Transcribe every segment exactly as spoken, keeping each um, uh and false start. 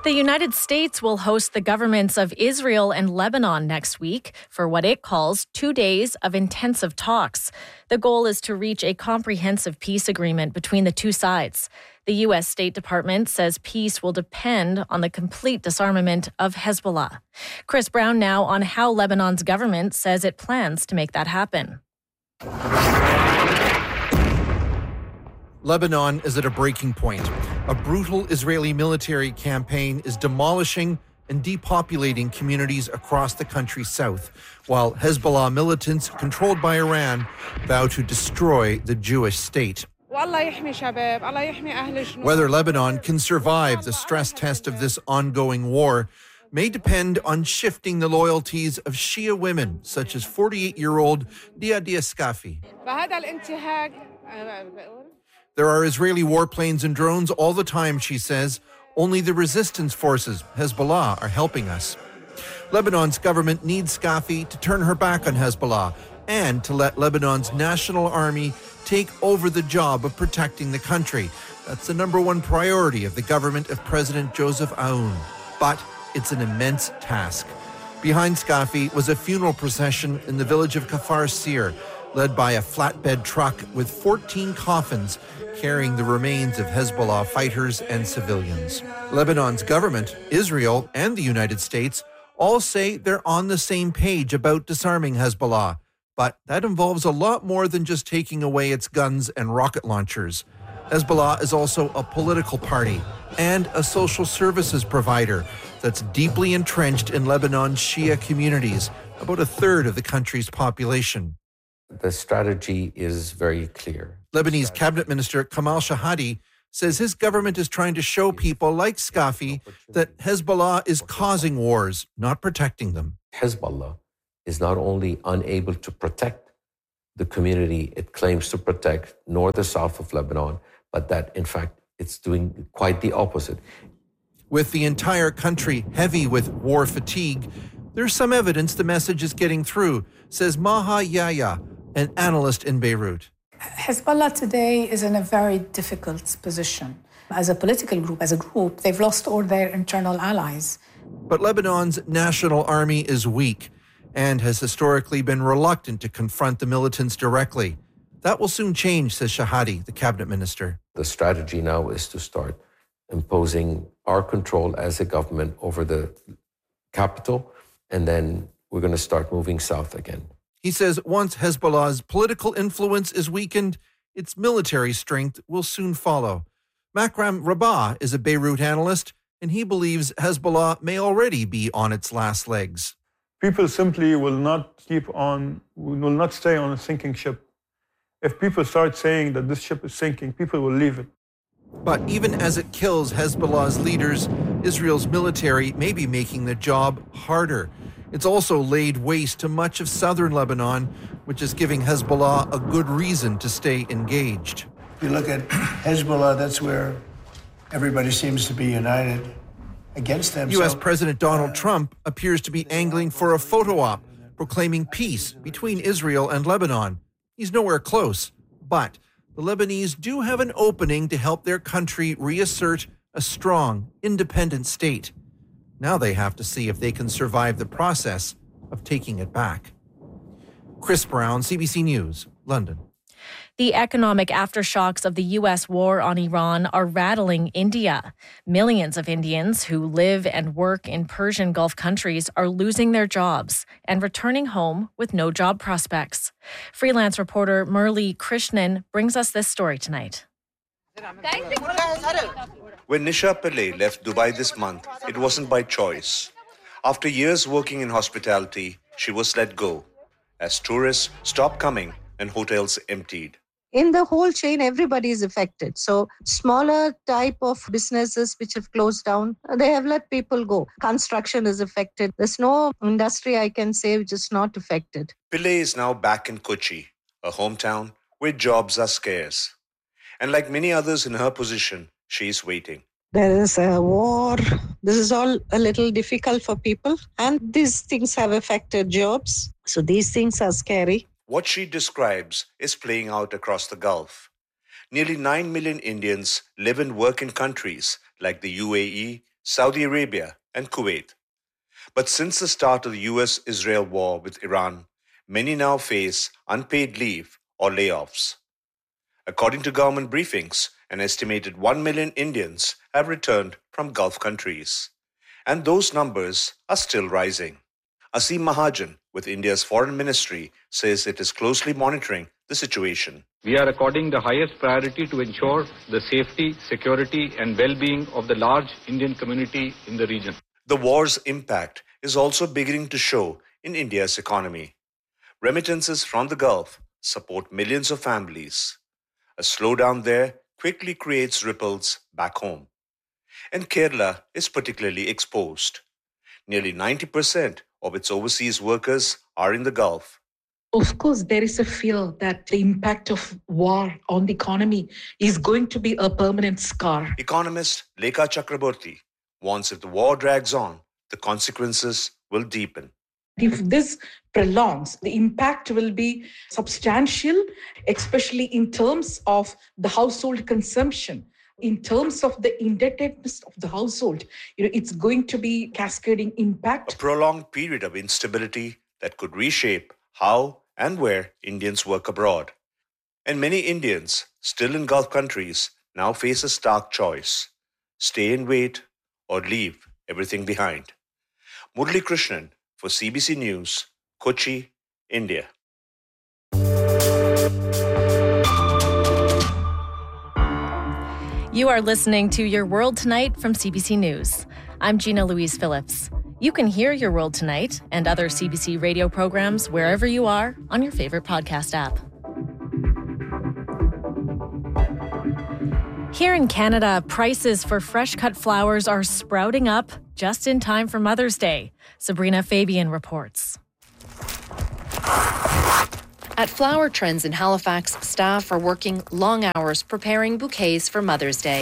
The United States will host the governments of Israel and Lebanon next week for what it calls two days of intensive talks. The goal is to reach a comprehensive peace agreement between the two sides. The U S State Department says peace will depend on the complete disarmament of Hezbollah. Chris Brown now on how Lebanon's government says it plans to make that happen. Lebanon is at a breaking point. A brutal Israeli military campaign is demolishing and depopulating communities across the country's south, while Hezbollah militants controlled by Iran vow to destroy the Jewish state. Whether Lebanon can survive the stress test of this ongoing war may depend on shifting the loyalties of Shia women, such as forty-eight-year-old Diadia Skafi. There are Israeli warplanes and drones all the time, she says. Only the resistance forces, Hezbollah, are helping us. Lebanon's government needs Skafi to turn her back on Hezbollah and to let Lebanon's national army take over the job of protecting the country. That's the number one priority of the government of President Joseph Aoun. But it's an immense task. Behind Skafi was a funeral procession in the village of Kfar Sir, led by a flatbed truck with fourteen coffins carrying the remains of Hezbollah fighters and civilians. Lebanon's government, Israel, and the United States all say they're on the same page about disarming Hezbollah. But that involves a lot more than just taking away its guns and rocket launchers. Hezbollah is also a political party and a social services provider that's deeply entrenched in Lebanon's Shia communities, about a third of the country's population. The strategy is very clear. Lebanese cabinet minister Kamal Shahadi says his government is trying to show people like Skafi that Hezbollah is causing wars, not protecting them. Hezbollah is not only unable to protect the community it claims to protect, nor the south of Lebanon, but that, in fact, it's doing quite the opposite. With the entire country heavy with war fatigue, there's some evidence the message is getting through, says Maha Yahya, an analyst in Beirut. Hezbollah today is in a very difficult position. As a political group, as a group, they've lost all their internal allies. But Lebanon's national army is weak and has historically been reluctant to confront the militants directly. That will soon change, says Shahadi, the cabinet minister. The strategy now is to start imposing our control as a government over the capital, and then we're going to start moving south again. He says once Hezbollah's political influence is weakened, its military strength will soon follow. Makram Rabah is a Beirut analyst, and he believes Hezbollah may already be on its last legs. People simply will not keep on, will not stay on a sinking ship. If people start saying that this ship is sinking, people will leave it. But even as it kills Hezbollah's leaders, Israel's military may be making the job harder. It's also laid waste to much of southern Lebanon, which is giving Hezbollah a good reason to stay engaged. If you look at Hezbollah, that's where everybody seems to be united against them. U S So, President Donald uh, Trump appears to be angling for a photo op, proclaiming peace between Israel and Lebanon. He's nowhere close, but the Lebanese do have an opening to help their country reassert a strong, independent state. Now they have to see if they can survive the process of taking it back. Chris Brown, C B C News, London. The economic aftershocks of the U S war on Iran are rattling India. Millions of Indians who live and work in Persian Gulf countries are losing their jobs and returning home with no job prospects. Freelance reporter Murli Krishnan brings us this story tonight. When Nisha Pillai left Dubai this month, it wasn't by choice. After years working in hospitality, she was let go as tourists stopped coming and hotels emptied. In the whole chain, everybody is affected. So smaller type of businesses which have closed down, they have let people go. Construction is affected. There's no industry I can say which is not affected. Pillai is now back in Kochi, a hometown where jobs are scarce. And like many others in her position, she is waiting. There is a war. This is all a little difficult for people. And these things have affected jobs. So these things are scary. What she describes is playing out across the Gulf. Nearly nine million Indians live and work in countries like the U A E, Saudi Arabia, and Kuwait. But since the start of the U S Israel war with Iran, many now face unpaid leave or layoffs. According to government briefings, an estimated one million Indians have returned from Gulf countries. And those numbers are still rising. Aseem Mahajan with India's Foreign Ministry says it is closely monitoring the situation. We are according the highest priority to ensure the safety, security and well-being of the large Indian community in the region. The war's impact is also beginning to show in India's economy. Remittances from the Gulf support millions of families. A slowdown there quickly creates ripples back home. And Kerala is particularly exposed. Nearly ninety percent of its overseas workers are in the Gulf. Of course, there is a fear that the impact of war on the economy is going to be a permanent scar. Economist Lekha Chakraborty warns if the war drags on, the consequences will deepen. If this prolongs, the impact will be substantial, especially in terms of the household consumption. In terms of the indebtedness of the household, you know, it's going to be cascading impact. A prolonged period of instability that could reshape how and where Indians work abroad. And many Indians still in Gulf countries now face a stark choice: stay and wait or leave everything behind. Murali Krishnan for C B C News, Kochi, India. You are listening to Your World Tonight from C B C News. I'm Gina Louise Phillips. You can hear Your World Tonight and other C B C radio programs wherever you are on your favorite podcast app. Here in Canada, prices for fresh-cut flowers are sprouting up just in time for Mother's Day. Sabrina Fabian reports. At Flower Trends in Halifax, staff are working long hours preparing bouquets for Mother's Day.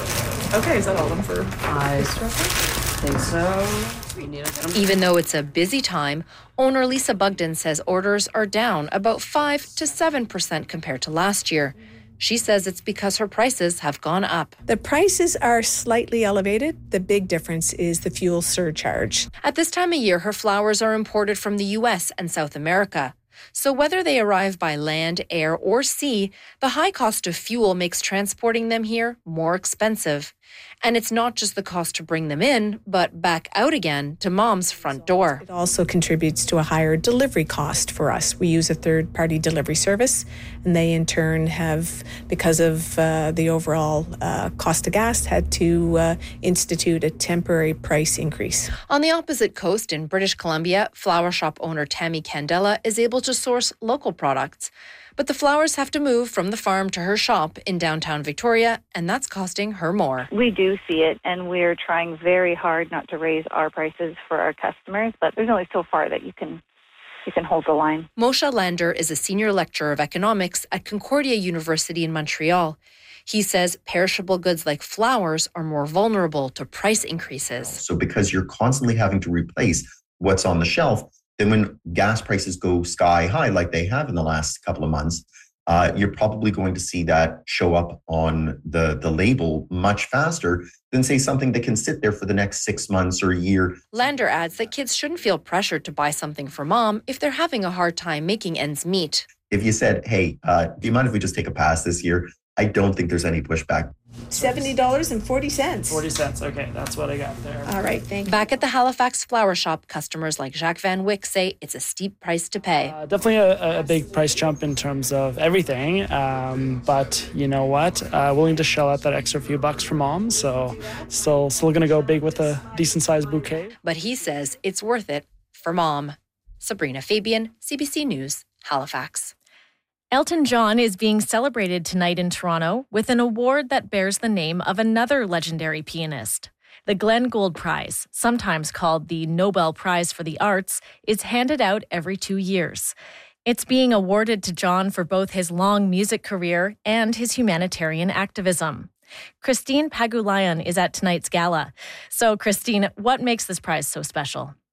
Okay, is that all of them for I think so. We need to Even though it's a busy time, owner Lisa Bugden says orders are down about five to seven percent compared to last year. She says it's because her prices have gone up. The prices are slightly elevated. The big difference is the fuel surcharge. At this time of year, her flowers are imported from the U S and South America. So whether they arrive by land, air, or sea, the high cost of fuel makes transporting them here more expensive. And it's not just the cost to bring them in, but back out again to mom's front door. It also contributes to a higher delivery cost for us. We use a third-party delivery service, and they in turn have, because of uh, the overall uh, cost of gas, had to uh, institute a temporary price increase. On the opposite coast in British Columbia, flower shop owner Tammy Candela is able to source local products. But the flowers have to move from the farm to her shop in downtown Victoria, and that's costing her more. We do see it, and we're trying very hard not to raise our prices for our customers, but there's only so far that you can you can hold the line. Moshe Lander is a senior lecturer of economics at Concordia University in Montreal. He says perishable goods like flowers are more vulnerable to price increases. So because you're constantly having to replace what's on the shelf, then when gas prices go sky high, like they have in the last couple of months, uh, you're probably going to see that show up on the, the label much faster than, say, something that can sit there for the next six months or a year. Lander adds that kids shouldn't feel pressured to buy something for mom if they're having a hard time making ends meet. If you said, hey, uh, do you mind if we just take a pass this year? I don't think there's any pushback. seventy dollars and forty cents. forty cents, okay, that's what I got there. All right, thank you. Back at the Halifax Flower Shop, customers like Jacques Van Wyck say it's a steep price to pay. Uh, definitely a, a big price jump in terms of everything, um, but you know what? Uh, willing to shell out that extra few bucks for mom, so still, still going to go big with a decent-sized bouquet. But he says it's worth it for mom. Sabrina Fabian, C B C News, Halifax. Elton John is being celebrated tonight in Toronto with an award that bears the name of another legendary pianist. The Glenn Gould Prize, sometimes called the Nobel Prize for the Arts, is handed out every two years. It's being awarded to John for both his long music career and his humanitarian activism. Christine Pagulayan is at tonight's gala. So, Christine, what makes this prize so special?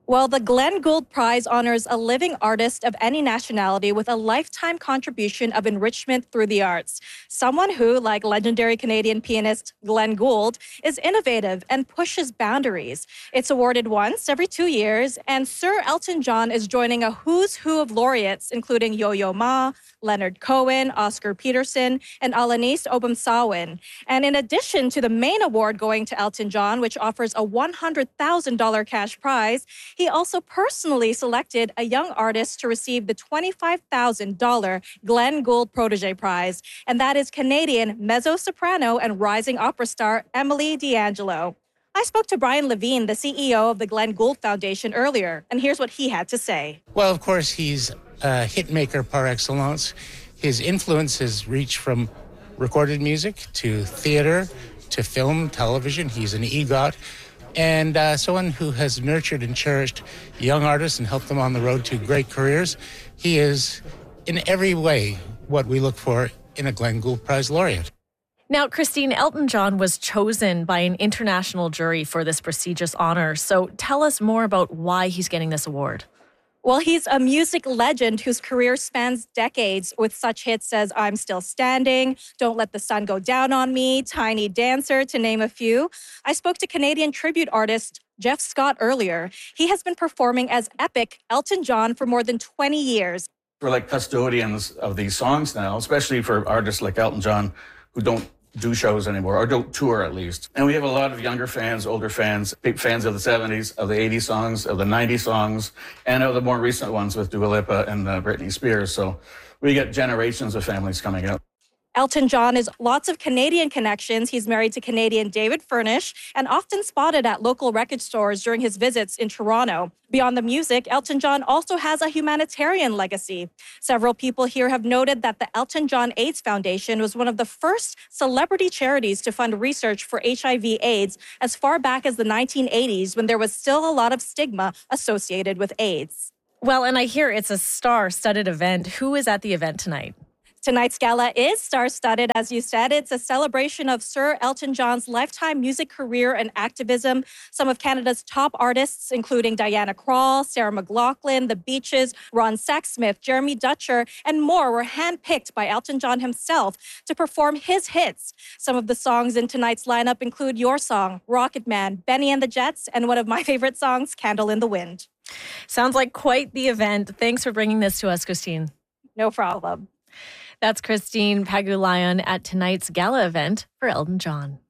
Well, the Glenn Gould Prize honors a living artist of any nationality with a lifetime contribution of enrichment through the arts. Someone who, like legendary Canadian pianist Glenn Gould, is innovative and pushes boundaries. It's awarded once every two years, and Sir Elton John is joining a who's who of laureates, including Yo-Yo Ma, Leonard Cohen, Oscar Peterson, and Alanis Obumsawin. And in addition to the main award going to Elton John, which offers a one hundred thousand dollars cash prize, he also personally selected a young artist to receive the twenty-five thousand dollars Glenn Gould Protégé Prize, and that is Canadian mezzo-soprano and rising opera star Emily D'Angelo. I spoke to Brian Levine, the C E O of the Glenn Gould Foundation, earlier, and here's what he had to say. Well, of course, he's a hitmaker par excellence. His influence has reached from recorded music to theater to film, television. He's an EGOT. And uh, someone who has nurtured and cherished young artists and helped them on the road to great careers. He is, in every way, what we look for in a Glenn Gould Prize laureate. Now, Christine, Elton John was chosen by an international jury for this prestigious honor. So tell us more about why he's getting this award. Well, he's a music legend whose career spans decades with such hits as I'm Still Standing, Don't Let the Sun Go Down on Me, Tiny Dancer, to name a few. I spoke to Canadian tribute artist Jeff Scott earlier. He has been performing as epic Elton John for more than twenty years. We're like custodians of these songs now, especially for artists like Elton John who don't do shows anymore, or don't tour at least. And we have a lot of younger fans, older fans, big fans of the seventies, of the eighties songs, of the nineties songs, and of the more recent ones with Dua Lipa and uh, Britney Spears. So we get generations of families coming out. Elton John has lots of Canadian connections. He's married to Canadian David Furnish and often spotted at local record stores during his visits in Toronto. Beyond the music, Elton John also has a humanitarian legacy. Several people here have noted that the Elton John AIDS Foundation was one of the first celebrity charities to fund research for H I V AIDS as far back as the nineteen eighties, when there was still a lot of stigma associated with AIDS. Well, and I hear it's a star-studded event. Who is at the event tonight? Tonight's gala is star-studded, as you said. It's a celebration of Sir Elton John's lifetime music career and activism. Some of Canada's top artists, including Diana Krall, Sarah McLachlan, The Beaches, Ron Sexsmith, Jeremy Dutcher, and more, were handpicked by Elton John himself to perform his hits. Some of the songs in tonight's lineup include your song, Rocket Man, Benny and the Jets, and one of my favorite songs, Candle in the Wind. Sounds like quite the event. Thanks for bringing this to us, Christine. No problem. That's Christine Pagulayan at tonight's gala event for Elton John.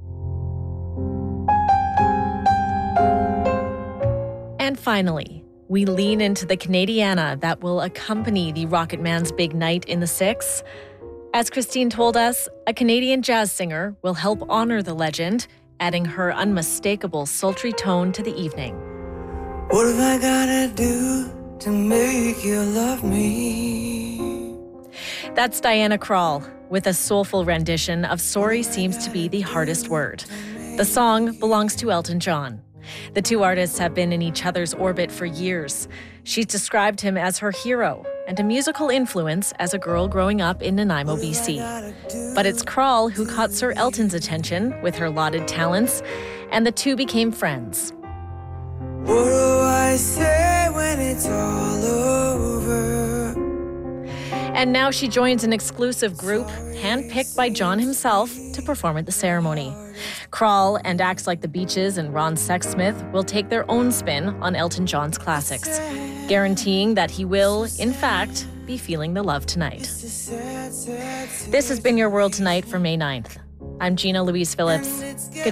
And finally, we lean into the Canadiana that will accompany the Rocket Man's big night in the Six. As Christine told us, a Canadian jazz singer will help honor the legend, adding her unmistakable sultry tone to the evening. What have I gotta do to make you love me? That's Diana Krall with a soulful rendition of Sorry Seems to Be the Hardest Word. The song belongs to Elton John. The two artists have been in each other's orbit for years. She's described him as her hero and a musical influence as a girl growing up in Nanaimo, B C. But it's Krall who caught Sir Elton's attention with her lauded talents, and the two became friends. What do I say when it's all over? And now she joins an exclusive group handpicked by John himself to perform at the ceremony. Krall and acts like The Beaches and Ron Sexsmith will take their own spin on Elton John's classics, guaranteeing that he will, in fact, be feeling the love tonight. This has been Your World Tonight for May ninth. I'm Gina Louise Phillips. Good